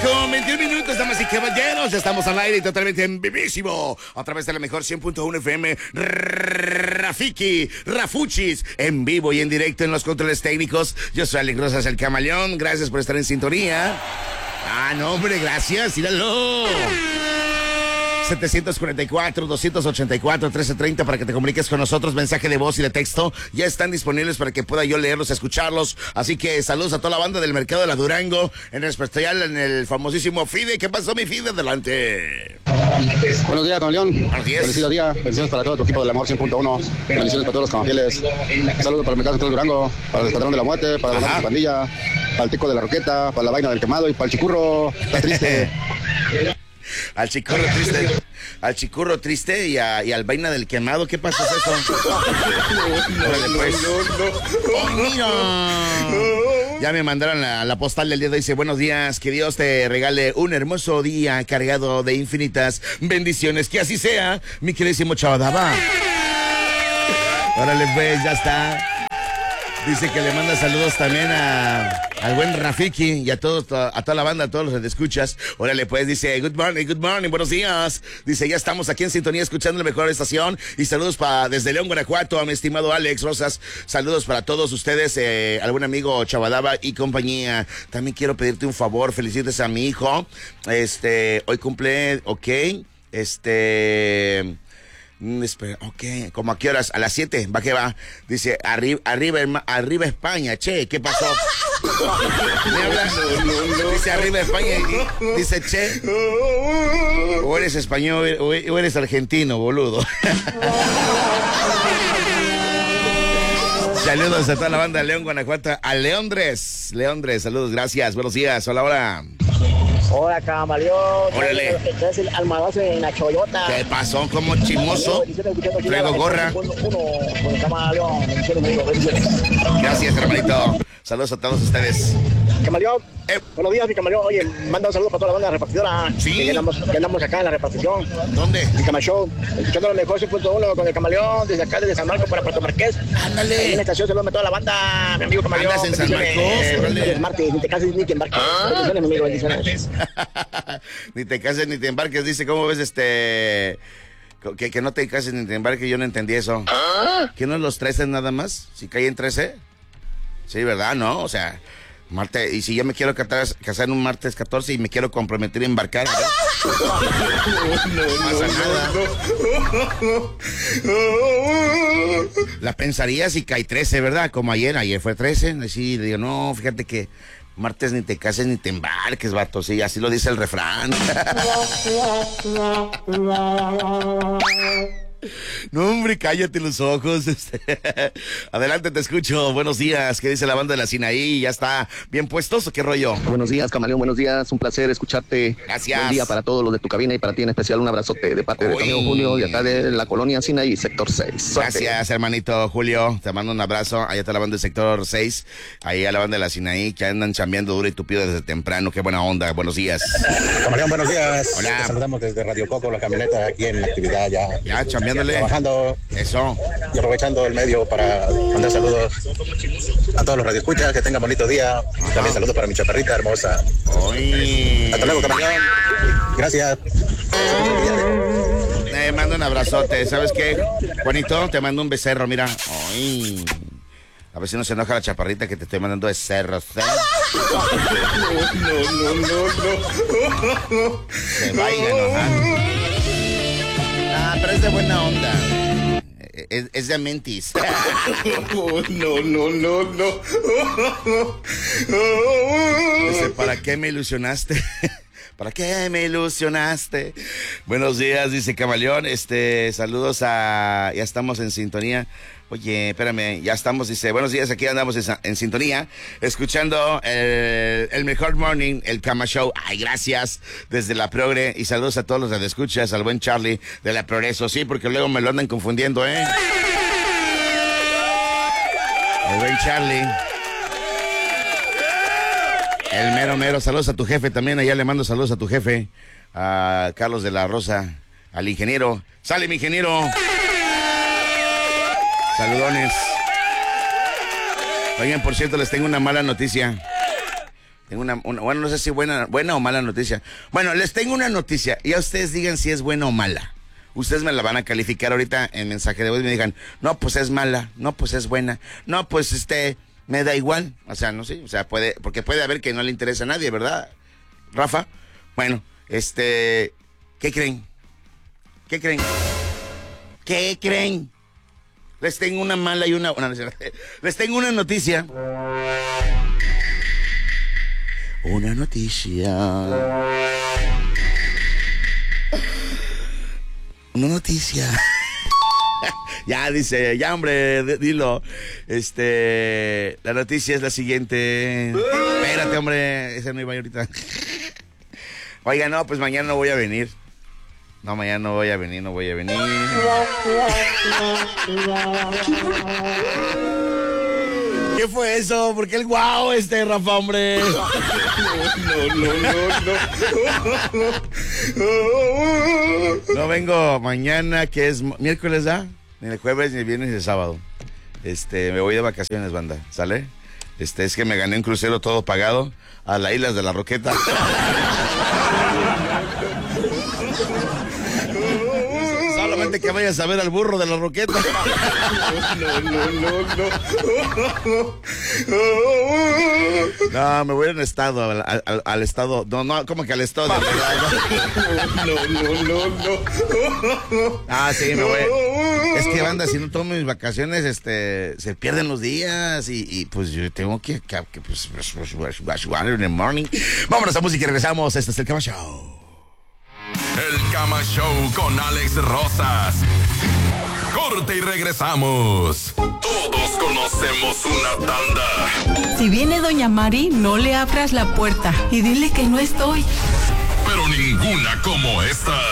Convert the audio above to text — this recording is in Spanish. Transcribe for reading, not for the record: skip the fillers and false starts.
con 21 minutos, damas y caballeros. Ya estamos al aire y totalmente en vivísimo. A través de la mejor 100.1 FM. Rafuchis, en vivo y en directo en los controles técnicos. Yo soy Alex Rosas, el Camaleón. Gracias por estar en sintonía. Ah, no, hombre, gracias. Míralo. 744-284-1330 para que te comuniques con nosotros, mensaje de voz y de texto, ya están disponibles para que pueda yo leerlos, escucharlos, así que saludos a toda la banda del mercado de la Durango, en especial en el famosísimo Fide. ¿Qué pasó, mi Fide? Adelante. Buenos días, Camaleón. Buenos días. Felicidades día, bendiciones para todo tu equipo del amor 100.1, bendiciones para todos los camafieles, saludos para el mercado de Durango, para el Escuadrón de la Muerte, para la pandilla, para el Tico de la Roqueta, para la Vaina del Quemado y para el Chicurro, está triste. Al Chicurro triste y al Vaina del Quemado. ¿Qué pasó eso? Mira. Ya me mandaron la postal del día de hoy. Dice: buenos días, que Dios te regale un hermoso día cargado de infinitas bendiciones. Que así sea, mi queridísimo Chavadaba. Órale, pues, ya está. Dice que le manda saludos también al buen Rafiki y a toda la banda, a todos los que te escuchas. Órale, pues, dice: good morning, buenos días. Dice: ya estamos aquí en sintonía escuchando la mejor estación. Y saludos desde León, Guanajuato, a mi estimado Alex Rosas. Saludos para todos ustedes, al buen amigo Chavadaba y compañía. También quiero pedirte un favor, felicidades a mi hijo. Hoy cumple, ok, espera, ok, ¿cómo a qué horas? A las 7, va que va. Dice: arriba España, che, ¿qué pasó? ¿Me habla? Dice: arriba España, dice: che, o eres español o eres argentino, boludo. Saludos a toda la banda de León, Guanajuato, a Leondres, saludos, gracias, buenos días, hola. Hola, Camaleón. Órale. Es el almadazo en la Choyota. ¿Qué pasó? Como chismoso. Traigo gorra. Gracias, hermanito. Saludos a todos ustedes. Camaleón. Buenos días, mi Camaleón. Oye, manda un saludo para toda la banda repartidora. Sí. Ya andamos acá en la repartición. ¿Dónde? Mi Camaleón. Escuchando lo mejor 100.1 con el Camaleón. Desde acá, desde San Marcos para Puerto Marqués. Ándale. Ahí en la estación, saludos a toda la banda. Mi amigo Camaleón. ¿Andas en San Marcos? Martes, ni te cases ni te embarques. Bendiciones, mi amigo, bendiciones. Ni te cases ni te embarques. Dice: ¿cómo ves que no te cases ni te embarques? Yo no entendí eso. ¿Que no los 13 nada más? Si cae en 13. Sí, ¿verdad? No, o sea, martes, y si yo me quiero casar en un martes 14 y me quiero comprometer a embarcar, ¿verdad? No pasa nada. La pensaría si cae 13, ¿verdad? Como ayer fue 13. Así le digo: no, fíjate que martes ni te cases ni te embarques, vato. Sí, así lo dice el refrán. No, hombre, cállate los ojos. Adelante, te escucho. Buenos días. ¿Qué dice la banda de la Sinaí? ¿Ya está bien puestos o qué rollo? Buenos días, Camaleón, buenos días, un placer escucharte. Gracias. Buen día para todos los de tu cabina y para ti en especial un abrazote de parte de tu amigo Julio y acá de la colonia Sinaí, sector 6. Gracias, hermanito Julio. Te mando un abrazo. Allá está la banda del sector 6. Ahí a la banda de la Sinaí, que andan chambeando duro y tupido desde temprano. Qué buena onda. Buenos días. Camaleón, buenos días. Hola. Te saludamos desde Radio Coco, la camioneta aquí en la actividad Ya, chambeándole. Trabajando. Eso. Y aprovechando el medio para mandar saludos a todos los radioescuchas. Que tengan bonito día. También saludos para mi chaparrita hermosa. Uy. Hasta luego, Camaleón. Gracias. Te mando un abrazote. ¿Sabes qué, Juanito? Te mando un becerro, mira. Ay. A ver si no se enoja la chaparrita que te estoy mandando becerros. No. Se vaya a enojar. Ah, pero es de buena onda. Es de mentis. No. Dice: ¿para qué me ilusionaste? ¿Para qué me ilusionaste? Buenos días, dice Camaleón. Saludos ya estamos en sintonía. Oye, espérame, ya estamos, dice: buenos días, aquí andamos en sintonía, escuchando el mejor morning, el Cama Show. Ay, gracias, desde la Progre, y saludos a todos los que escuchas, al buen Charlie de la Progreso, sí, porque luego me lo andan confundiendo, El buen Charlie. El mero, saludos a tu jefe también, allá le mando saludos a tu jefe, a Carlos de la Rosa, al ingeniero. ¡Sale, mi ingeniero! Saludones. Oigan, por cierto, les tengo una mala noticia. Tengo bueno, no sé si buena o mala noticia. Bueno, les tengo una noticia y a ustedes digan si es buena o mala. Ustedes me la van a calificar ahorita en mensaje de voz y me digan, no, pues es mala, no, pues es buena, no, pues me da igual. O sea, no sé, o sea, porque puede haber que no le interese a nadie, ¿verdad, Rafa? Bueno, ¿qué creen? ¿Qué creen? ¿Qué creen? Les tengo una mala y una... les tengo una noticia. Una noticia. Una noticia. Ya, dice, ya hombre, dilo. La noticia es la siguiente. Espérate, hombre, ese no iba ahorita. Oiga, no, pues mañana no voy a venir. No, mañana no voy a venir. ¿Qué fue eso? ¿Por qué el guau Rafa, hombre? No vengo mañana, que es miércoles, ¿ah? Ni el jueves, ni el viernes, ni el sábado. Me voy de vacaciones, banda, ¿sale? Es que me gané un crucero todo pagado a las Islas de la Roqueta. Solamente que vayas a ver al burro de la Roqueta. No, me voy a un estado, al estado. No, ¿cómo que al estado? Ah, sí, me voy. Es que, banda, si no tomo mis vacaciones, se pierden los días y pues yo tengo que pues, in the morning. Vámonos a música y regresamos. Este es el Cama Show. El Cama Show con Alex Rosas. Corte y regresamos. Todos conocemos una tanda. Si viene Doña Mari, no le abras la puerta y dile que no estoy. Pero ninguna como esta.